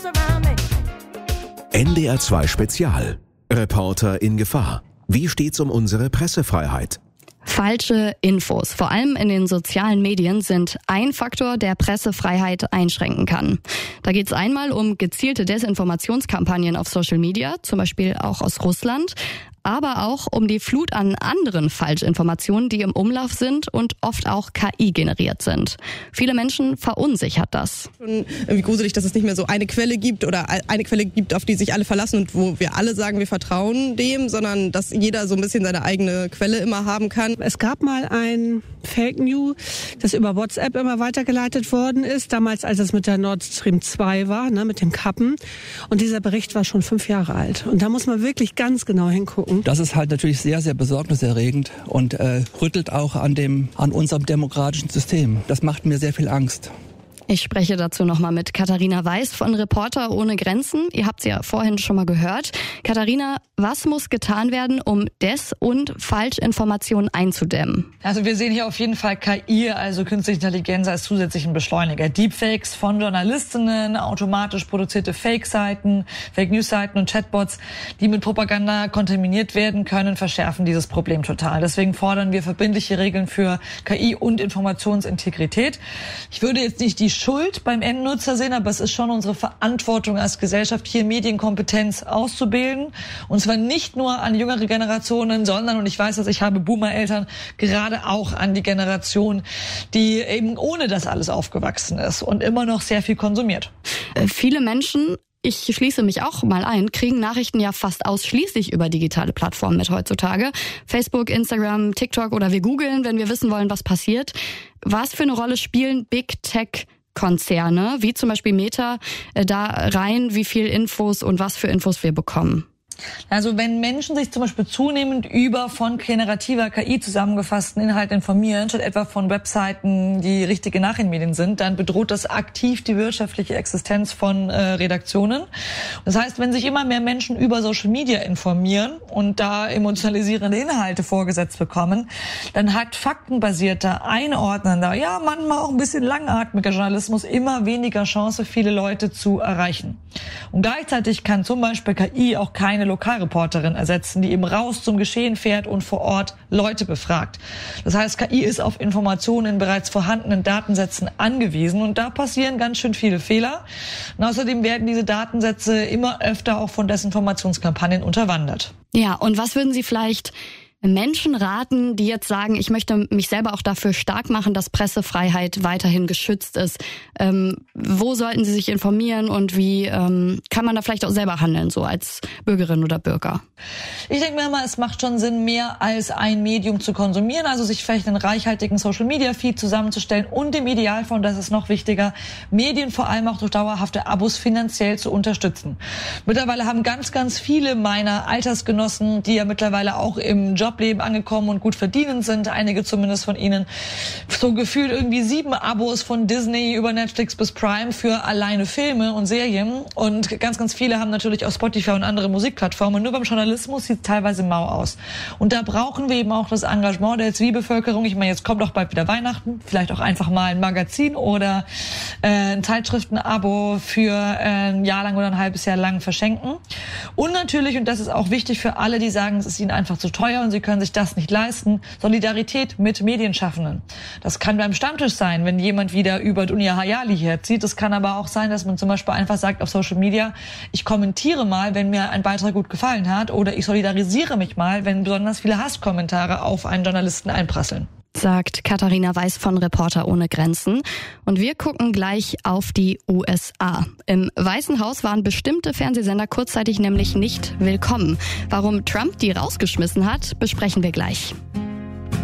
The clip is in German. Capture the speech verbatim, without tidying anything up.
N D R zwei Spezial. Reporter in Gefahr. Wie steht's um unsere Pressefreiheit? Falsche Infos, vor allem in den sozialen Medien, sind ein Faktor, der Pressefreiheit einschränken kann. Da geht es einmal um gezielte Desinformationskampagnen auf Social Media, zum Beispiel auch aus Russland, aber auch um die Flut an anderen Falschinformationen, die im Umlauf sind und oft auch K I generiert sind. Viele Menschen verunsichert das. Schon irgendwie gruselig, dass es nicht mehr so eine Quelle gibt oder eine Quelle gibt, auf die sich alle verlassen und wo wir alle sagen, wir vertrauen dem, sondern dass jeder so ein bisschen seine eigene Quelle immer haben kann. Es gab mal ein Fake News, das über WhatsApp immer weitergeleitet worden ist, damals als es mit der Nord Stream zwei war, ne, mit dem Kappen. Und dieser Bericht war schon fünf Jahre alt. Und da muss man wirklich ganz genau hingucken. Das ist halt natürlich sehr, sehr besorgniserregend und äh, rüttelt auch an dem, an unserem demokratischen System. Das macht mir sehr viel Angst. Ich spreche dazu nochmal mit Katharina Weiß von Reporter ohne Grenzen. Ihr habt sie ja vorhin schon mal gehört. Katharina, was muss getan werden, um Des- und Falschinformationen einzudämmen? Also wir sehen hier auf jeden Fall K I, also künstliche Intelligenz, als zusätzlichen Beschleuniger. Deepfakes von Journalistinnen, automatisch produzierte Fake-Seiten, Fake-News-Seiten und Chatbots, die mit Propaganda kontaminiert werden können, verschärfen dieses Problem total. Deswegen fordern wir verbindliche Regeln für K I und Informationsintegrität. Ich würde jetzt nicht die Schuld beim Endnutzer sehen, aber es ist schon unsere Verantwortung als Gesellschaft, hier Medienkompetenz auszubilden. Und zwar nicht nur an jüngere Generationen, sondern, und ich weiß, dass ich habe Boomer-Eltern, gerade auch an die Generation, die eben ohne das alles aufgewachsen ist und immer noch sehr viel konsumiert. Äh, viele Menschen, ich schließe mich auch mal ein, kriegen Nachrichten ja fast ausschließlich über digitale Plattformen mit heutzutage. Facebook, Instagram, TikTok oder wir googeln, wenn wir wissen wollen, was passiert. Was für eine Rolle spielen Big Tech Konzerne, wie zum Beispiel Meta, da rein, wie viel Infos und was für Infos wir bekommen? Also wenn Menschen sich zum Beispiel zunehmend über von generativer K I zusammengefassten Inhalt informieren, statt etwa von Webseiten, die richtige Nachrichtenmedien sind, dann bedroht das aktiv die wirtschaftliche Existenz von äh, Redaktionen. Das heißt, wenn sich immer mehr Menschen über Social Media informieren und da emotionalisierende Inhalte vorgesetzt bekommen, dann hat faktenbasierter, einordnender, ja manchmal auch ein bisschen langatmiger Journalismus immer weniger Chance, viele Leute zu erreichen. Und gleichzeitig kann zum Beispiel K I auch keine Lokalreporterin ersetzen, die eben raus zum Geschehen fährt und vor Ort Leute befragt. Das heißt, K I ist auf Informationen in bereits vorhandenen Datensätzen angewiesen und da passieren ganz schön viele Fehler. Und außerdem werden diese Datensätze immer öfter auch von Desinformationskampagnen unterwandert. Ja, und was würden Sie vielleicht Menschen raten, die jetzt sagen, ich möchte mich selber auch dafür stark machen, dass Pressefreiheit weiterhin geschützt ist? Ähm, wo sollten sie sich informieren und wie ähm, kann man da vielleicht auch selber handeln, so als Bürgerin oder Bürger? Ich denke mir immer, es macht schon Sinn, mehr als ein Medium zu konsumieren, also sich vielleicht einen reichhaltigen Social-Media-Feed zusammenzustellen und im Idealfall, und das ist noch wichtiger, Medien vor allem auch durch dauerhafte Abos finanziell zu unterstützen. Mittlerweile haben ganz, ganz viele meiner Altersgenossen, die ja mittlerweile auch im Job Leben angekommen und gut verdienend sind, einige zumindest von ihnen, so gefühlt irgendwie sieben Abos von Disney über Netflix bis Prime für alleine Filme und Serien und ganz, ganz viele haben natürlich auch Spotify und andere Musikplattformen. Nur beim Journalismus sieht es teilweise mau aus. Und da brauchen wir eben auch das Engagement der Zivilbevölkerung. Ich meine, jetzt kommt auch bald wieder Weihnachten, vielleicht auch einfach mal ein Magazin oder äh, ein Zeitschriften-Abo für äh, ein Jahr lang oder ein halbes Jahr lang verschenken. Und natürlich, und das ist auch wichtig für alle, die sagen, es ist ihnen einfach zu teuer und sie können sich das nicht leisten, Solidarität mit Medienschaffenden. Das kann beim Stammtisch sein, wenn jemand wieder über Dunja Hayali herzieht. Das kann aber auch sein, dass man zum Beispiel einfach sagt auf Social Media, ich kommentiere mal, wenn mir ein Beitrag gut gefallen hat, oder ich solidarisiere mich mal, wenn besonders viele Hasskommentare auf einen Journalisten einprasseln. Sagt Katharina Weiß von Reporter ohne Grenzen. Und wir gucken gleich auf die U S A. Im Weißen Haus waren bestimmte Fernsehsender kurzzeitig nämlich nicht willkommen. Warum Trump die rausgeschmissen hat, besprechen wir gleich.